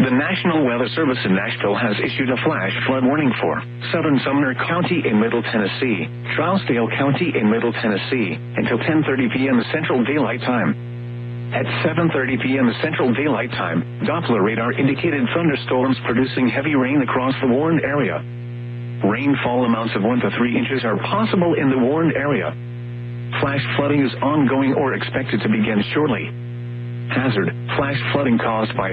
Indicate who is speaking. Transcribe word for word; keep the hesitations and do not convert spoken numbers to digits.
Speaker 1: The National Weather Service in Nashville has issued a flash flood warning for southern Sumner County in Middle Tennessee, Trousdale County in Middle Tennessee, until ten thirty p.m. Central Daylight Time. At seven thirty p.m. Central Daylight Time, Doppler radar indicated thunderstorms producing heavy rain across the warned area. Rainfall amounts of one to three inches are possible in the warned area. Flash flooding is ongoing or expected to begin shortly. Hazard: flash flooding caused by